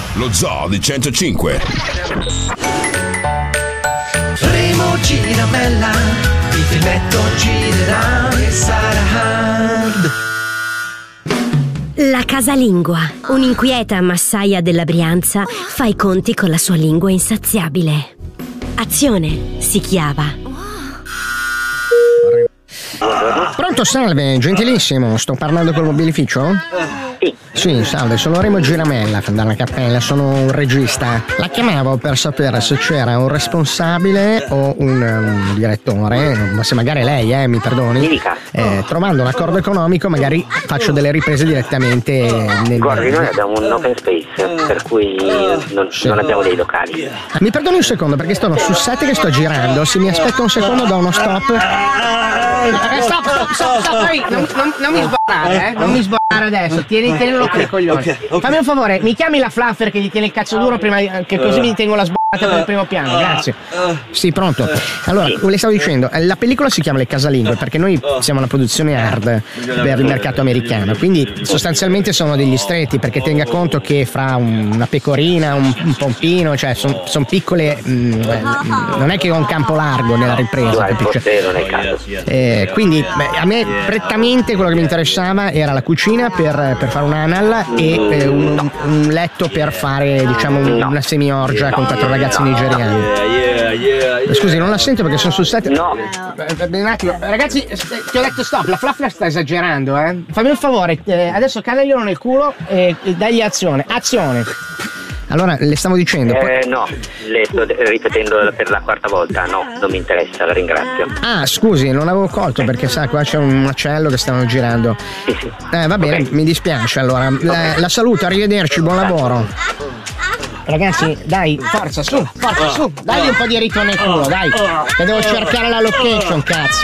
lo Zoo di 105. Remo Giramella, il filmetto girerà e sarà hard. La casalingua, un'inquieta massaia della Brianza, fa i conti con la sua lingua insaziabile. Azione, si chiava. Pronto, salve, gentilissimo, sto parlando col mobilificio? Sì, salve, sono Remo Giramella, dalla Cappella, sono un regista. La chiamavo per sapere se c'era un responsabile o un direttore, ma se magari lei, mi perdoni. Trovando un accordo economico magari faccio delle riprese direttamente Guardi, noi abbiamo un open space, per cui non abbiamo dei locali. Mi perdoni un secondo perché sono sul set che sto girando, se mi aspetta un secondo do uno stop. Stop, ehi, non mi sbarrare, non mi sbarrare adesso, tienilo qui, coglione. Fammi un favore, mi chiami la fluffer che gli tiene il cazzo duro prima che così mi tengo la sbarrata per il primo piano, grazie. Sì, pronto. Allora, le stavo dicendo, la pellicola si chiama Le Casalinghe perché noi siamo una produzione hard per il mercato americano, quindi sostanzialmente sono degli stretti perché tenga conto che fra una pecorina, un pompino, cioè sono piccole, non è che ho un campo largo nella ripresa, capisce? Non è caso. Quindi a me prettamente quello che mi interessava era la cucina per fare un'anal e un letto per fare, diciamo, una semi-orgia con 4 ragazzi nigeriani. Scusi, non la sento perché sono sul set. No. Un attimo, ragazzi, ti ho detto stop, la fluffer sta esagerando, Fammi un favore, adesso cadaglielo nel culo e dagli azione. Allora, le stavo dicendo. No, le sto ripetendo per la quarta volta. No, non mi interessa, la ringrazio. Ah, scusi, non avevo colto perché sa, qua c'è un macello che stanno girando. Sì. Va bene, mi dispiace allora. La saluto, arrivederci, buon lavoro. Ragazzi, dai, forza, su, dagli un po' di rito nel culo, dai. Che devo cercare la location, cazzo.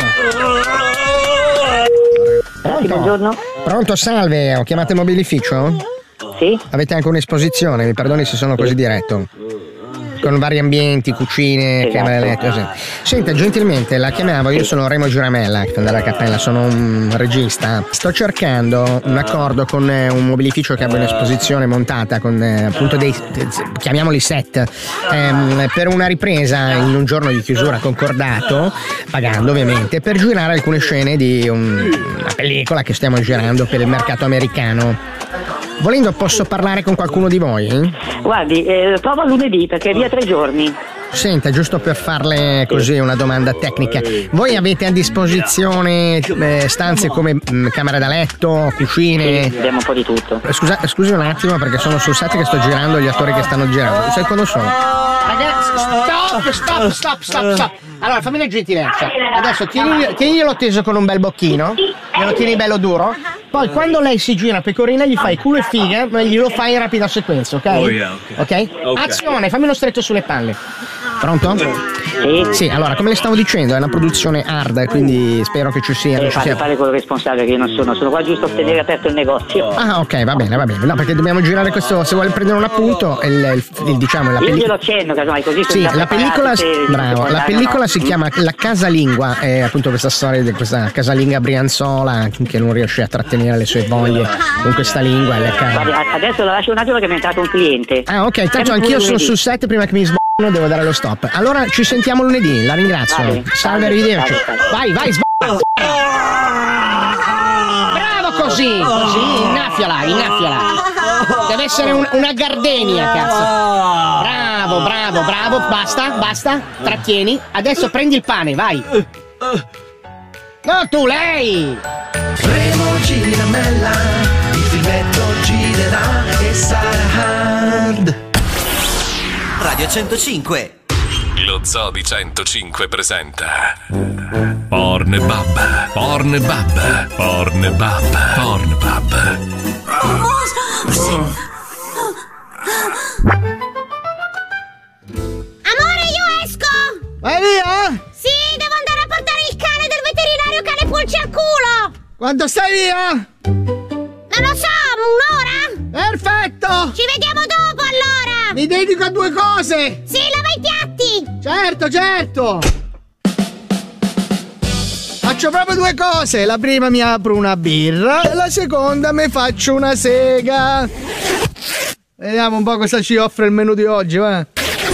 Buongiorno. Pronto, salve, ho chiamato il mobilificio? Sì? Avete anche un'esposizione, mi perdoni se sono così diretto. Con vari ambienti, cucine, camere da letto. Sì. Senta, gentilmente la chiamavo, io sono Remo Giramella, dalla Cappella, sono un regista. Sto cercando un accordo con un mobilificio che abbia un'esposizione montata con appunto dei, chiamiamoli set, per una ripresa in un giorno di chiusura concordato, pagando ovviamente, per girare alcune scene di una pellicola che stiamo girando per il mercato americano. Volendo posso parlare con qualcuno di voi? Guardi, prova lunedì perché è via 3 giorni. Senta, giusto per farle così una domanda tecnica, voi avete a disposizione stanze come camera da letto, cucine? Sì, abbiamo un po' di tutto. Scusi un attimo perché sono sul set che sto girando, gli attori che stanno girando. Sai quando sono? Ragazzi, stop. Allora, fammi una gentilezza. Adesso tieniglielo teso con un bel bocchino, glielo tieni bello duro. Poi quando lei si gira pecorina gli fai culo e figa, ma glielo fai in rapida sequenza, ok? Ok? Azione, fammi uno stretto sulle palle. Pronto? Sì, allora, come le stavo dicendo, è una produzione hard, quindi spero che ci sia. Fare quello responsabile che io non sono qua giusto a tenere aperto il negozio. Ah, ok, va bene. No, perché dobbiamo girare questo, se vuole prendere un appunto, diciamo la pellicola. Io glielo accenno, casomai, così. Sì, la pellicola, bravo, la pellicola si chiama La Casalingua, è appunto questa storia di questa casalinga brianzola che non riesce a trattenere le sue voglie con questa lingua. Guardi, adesso la lascio un attimo che mi è entrato un cliente. Ah, ok, tanto anch'io sono sul set, prima che mi devo dare lo stop. Allora ci sentiamo lunedì, la ringrazio. Salve, arrivederci. Vai, bravo così, innaffiala. Deve essere una gardenia, cazzo. Bravo, basta, trattieni. Adesso prendi il pane, vai. No, tu, lei. Remo Giramella, il filmetto girerà e sarà hard. Radio 105. Lo Zoo di 105 presenta Pornbub. Amore, io esco! Vai via? Sì, devo andare a portare il cane del veterinario cane pulce al culo! Quando stai via? Non lo so, un'ora? Perfetto! Ci vediamo dopo allora! Mi dedico a 2 cose! Sì, lava i piatti! Certo! Faccio proprio 2 cose! La prima mi apro una birra e la seconda mi faccio una sega! Vediamo un po' cosa ci offre il menù di oggi, va.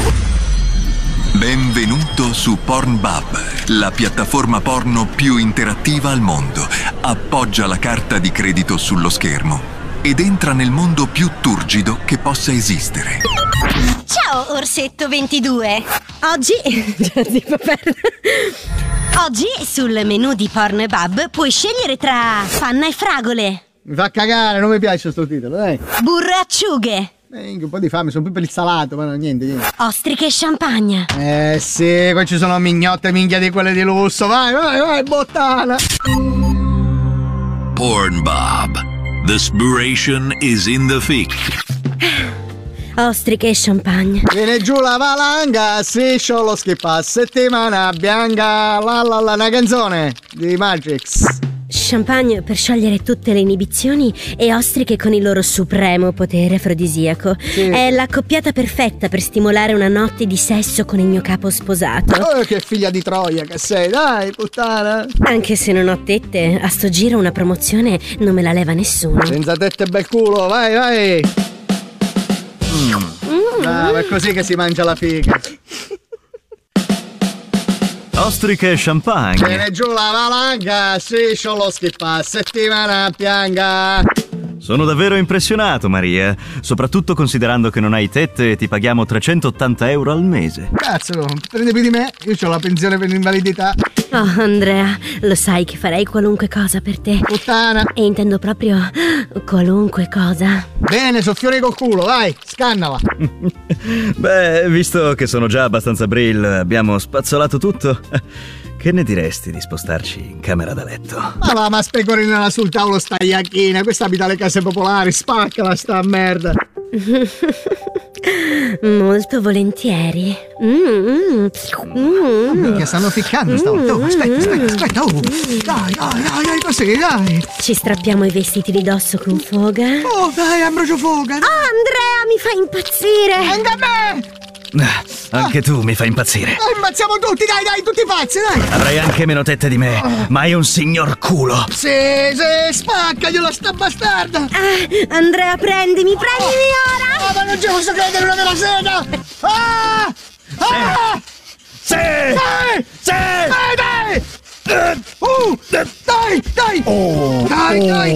Benvenuto su Pornbub, la piattaforma porno più interattiva al mondo. Appoggia la carta di credito sullo schermo ed entra nel mondo più turgido che possa esistere. Ciao, Orsetto 22. Oggi sul menù di Pornbub puoi scegliere tra panna e fragole, Mi fa cagare, non mi piace sto titolo, dai. burro e acciughe, Un po' di fame, sono più per il salato, ma no, niente. ostriche e champagne. Sì, qua ci sono mignotte minchia di quelle di lusso. Vai, bottana. Pornbub. The spiration is in the thick. Ostriche e champagne. Viene giù la valanga, striscio lo schippa, settimana bianca, una canzone di Magix. Champagne per sciogliere tutte le inibizioni e ostriche con il loro supremo potere afrodisiaco. Sì. È l'accoppiata perfetta per stimolare una notte di sesso con il mio capo sposato. Oh, che figlia di Troia che sei, dai, puttana. Anche se non ho tette, a sto giro una promozione non me la leva nessuno. Senza tette e bel culo, vai. Bravo, è così che si mangia la figa. Ostriche e champagne. Viene giù la valanga, striscio lo schippa, settimana bianca. Sono davvero impressionato, Maria. Soprattutto considerando che non hai tette e ti paghiamo 380 euro al mese. Cazzo, prende più di me? Io ho la pensione per l'invalidità. Oh, Andrea, lo sai che farei qualunque cosa per te. Puttana. E intendo proprio qualunque cosa. Bene, soffione col culo, vai, scannala. Beh, visto che sono già abbastanza brill, abbiamo spazzolato tutto. Che ne diresti di spostarci in camera da letto? Ma va, ma specorinala sul tavolo sta iacchina. Questa abita le case popolari, spaccala sta merda. Molto volentieri. Minchia, stanno ficcando stavolta. Oh, aspetta. Oh. Dai, così, dai. Ci strappiamo i vestiti di dosso con foga. Oh, dai, Ambrogio Foga. Dai. Andrea, mi fai impazzire. Anche a me. Anche tu mi fai impazzire. Ammazziamo tutti, dai, tutti pazzi, dai. Avrai anche meno tette di me, ma hai un signor culo. Sì, spaccagliela sta bastarda. Andrea, prendimi ora. Ma non ci posso credere, una vera sega. Sì! Dai! Dai! Oh! Dai!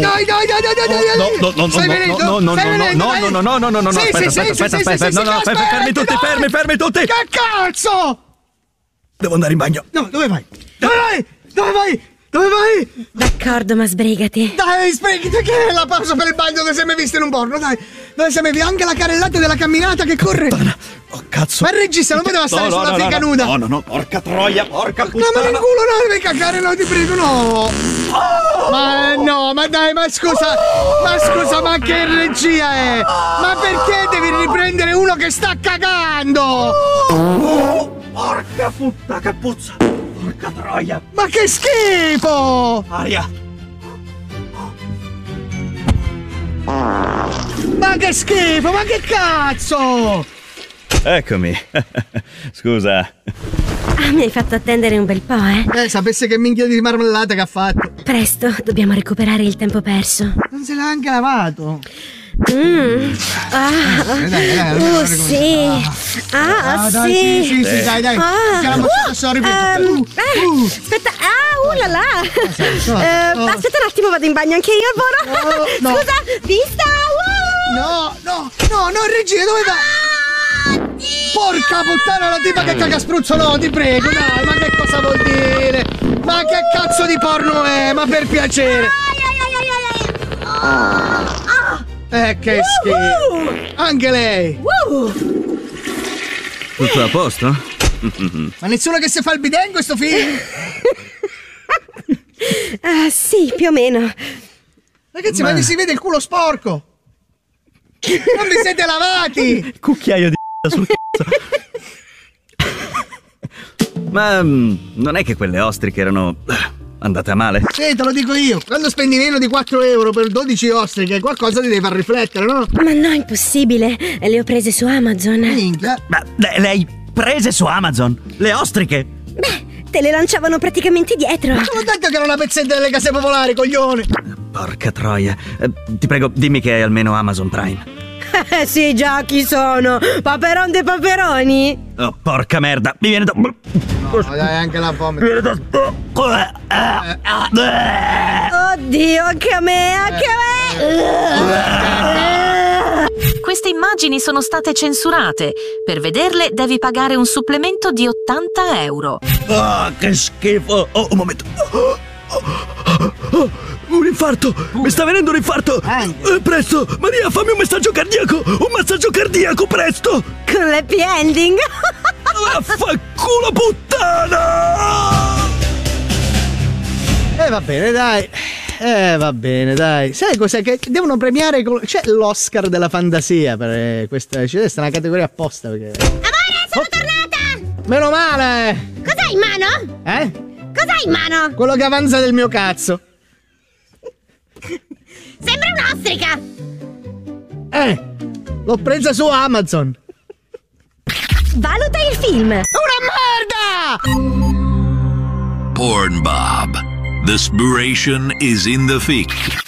No, aspetta, fermi tutti! Che cazzo! Devo andare in bagno. No, dove vai? Dove vai? D'accordo, ma sbrigati. Dai, sbrigati, che è la pausa per il bagno che sei mai visto in un porno, dai! Dove sei mai visto anche la carrellata della camminata che corre? Oh, cazzo! Ma il regista non poteva stare sulla fica nuda! No, porca troia, porca puttana! No, ma nel culo no, devi cagare, no, ti prego, no! Ma dai, ma scusa, ma che regia è? Ma perché devi riprendere uno che sta cagando? Porca puttana, che puzza! Porca troia! Ma che schifo! Aria! Ma che schifo, ma che cazzo! Eccomi. Scusa. Mi hai fatto attendere un bel po', eh? Sapesse che minchia di marmellata che ha fatto. Presto, dobbiamo recuperare il tempo perso. Non se l'ha anche lavato. Dai, sì. Sì, dai. Aspetta, là là. Aspetta un attimo, vado in bagno anche io, Alvaro. Scusa, vista. No, regia, dove vai? Porca puttana, la tipa che caga spruzzo, no, ti prego, dai, ma che cosa vuol dire? Ma che cazzo di porno è? Ma per piacere. Che schifo. Anche lei. Tutto a posto? Ma nessuno che si fa il bidet in questo film? Sì, più o meno. Ragazzi, ma vi si vede il culo sporco. Non vi siete lavati. Cucchiaio di sul cazzo. Ma non è che quelle ostriche erano andate a male? Sì, te lo dico io. Quando spendi meno di 4 euro per 12 ostriche, qualcosa ti deve far riflettere, no? Ma no, impossibile. Le ho prese su Amazon. Minchia. Ma le hai prese su Amazon? Le ostriche? Beh, te le lanciavano praticamente dietro. Te l'ho detto che era una pezzetta delle case popolari, coglione. Porca troia. Ti prego, dimmi che hai almeno Amazon Prime. Sì, già, chi sono? Paperon dei paperoni? Oh, porca merda, mi viene da... dai, anche la pompa. Oddio, anche a me, anche a me! Queste immagini sono state censurate. Per vederle devi pagare un supplemento di 80 euro. Ah, che schifo! Oh, un momento. Un infarto! Mi sta venendo un infarto! Presto! Maria, fammi un massaggio cardiaco! Un massaggio cardiaco, presto! Con l'happy ending! Vaffanculo, puttana! Va bene, dai. Va bene, dai. Sai cos'è che devono premiare? C'è l'Oscar della fantasia per questa. C'è una categoria apposta perché. Amore, sono tornata! Meno male! Cos'hai in mano? Cos'hai in mano? Quello che avanza del mio cazzo. Sembra un'ostrica! L'ho presa su Amazon. Valuta il film. Una merda! Porn Bob. The inspiration is in the fic.